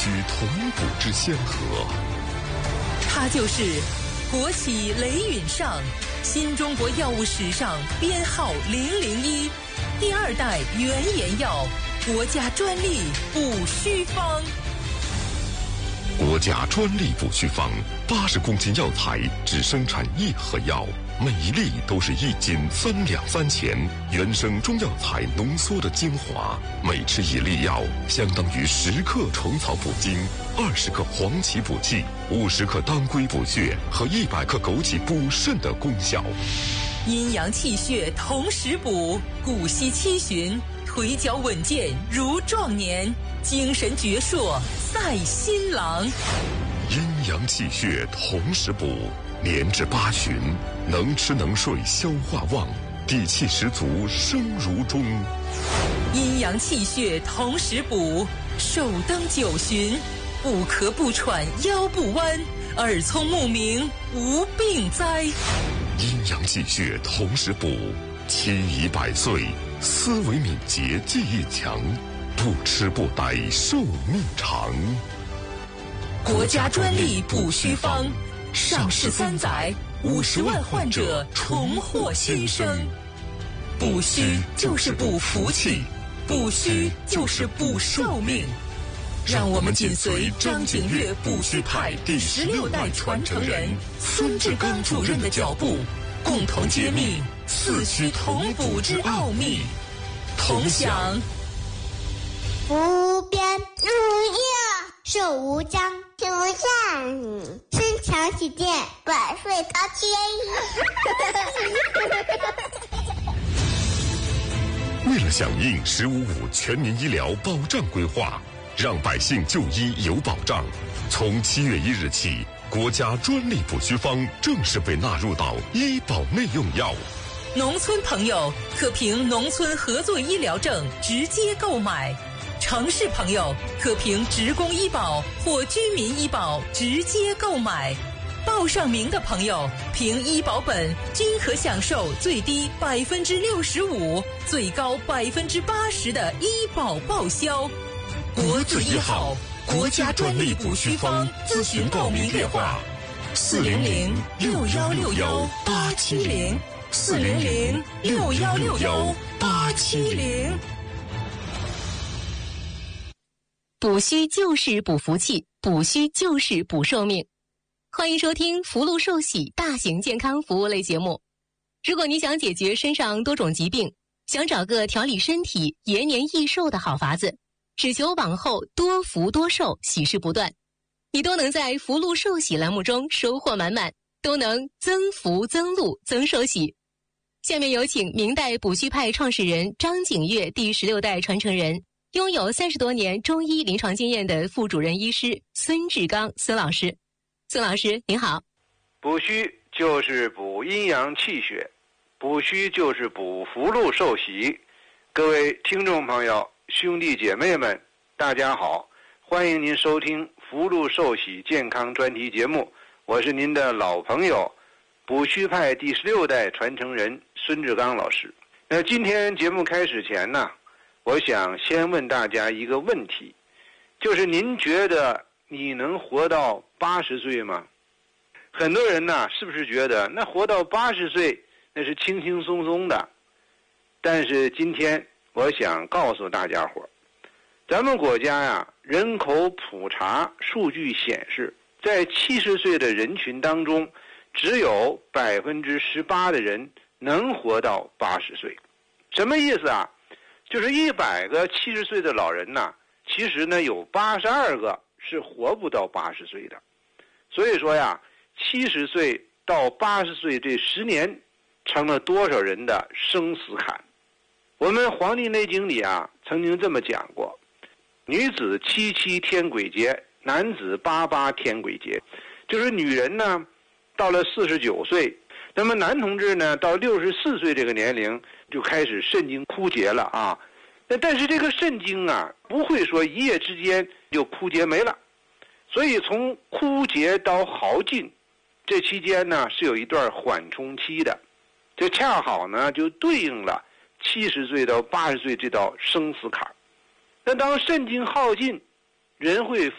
需同补之先河。 它就是国企雷允上，新中国药物史上编号001，第2代原研药，国家专利补虚方。 国家专利补虚方，80公斤药材只生产1盒药，每一粒都是1斤3两3钱，原生中药材浓缩的精华，每吃1粒药，相当于10克虫草补精，20克黄芪补气，50克当归补血和100克枸杞补肾的功效。 阴阳气血同时补，骨息七旬，腿脚稳健如壮年，精神矍铄赛新郎。 阴阳气血同时补，年至8旬，能吃能睡消化旺，底气十足生如钟。 阴阳气血同时补，寿登9旬，不咳不喘腰不弯，耳聪目明无病灾。 阴阳气血同时补，期已100岁，思维敏捷记忆强，不吃不呆寿命长。 国家专利补虚方，上市3载，50万患者重获新生。补虚就是补福气，补虚就是补寿命。让我们紧随张景岳补虚派第16代传承人孙志刚主任的脚步，共同揭秘四虚同补之奥秘，同享无边无涯，寿无疆，无疆，身强体健，百岁高天。 为了响应“15.5”全民医疗保障规划，让百姓就医有保障，从7月1日起，国家专利补虚方正式被纳入到医保内用药。 农村朋友可凭农村合作医疗证直接购买，城市朋友可凭职工医保或居民医保直接购买。报上名的朋友凭医保本均可享受最低65%、最高80%的医保报销。国字一号，国家专利补虚方，咨询报名电话：400-616-870，400-616-870。补虚就是补福气，补虚就是补寿命。欢迎收听福禄寿喜大型健康服务类节目。如果你想解决身上多种疾病，想找个调理身体、延年益寿的好法子，只求往后多福多寿，喜事不断，你都能在福禄寿喜栏目中收获满满，都能增福增禄增寿喜。下面有请明代补虚派创始人张景岳第16代传承人，拥有30多年中医临床经验的副主任医师孙志刚孙老师。孙老师您好。 补虚就是补阴阳气血，补虚就是补福禄寿喜。各位听众朋友、兄弟姐妹们，大家好，欢迎您收听福禄寿喜健康专题节目，我是您的老朋友补虚派第16代传承人孙志刚老师。那今天节目开始前呢，我想先问大家一个问题，就是您觉得你能活到80岁吗？很多人呢，是不是觉得那活到80岁那是轻轻松松的？但是今天我想告诉大家伙，咱们国家呀，人口普查数据显示，在70岁的人群当中，只有18%的人能活到80岁。什么意思啊？就是100个70岁的老人呢，其实呢有82个是活不到80岁的。所以说呀，70岁到80岁这10年成了多少人的生死坎。我们《黄帝内经》里啊曾经这么讲过，女子77天癸劫，男子88天癸劫。就是女人呢到了49岁，那么男同志呢到64岁这个年龄就开始肾经枯竭了啊。但是这个肾经啊不会说一夜之间就枯竭没了，所以从枯竭到耗尽这期间呢是有一段缓冲期的，这恰好呢就对应了70岁到80岁这道生死坎。那当肾经耗尽，人会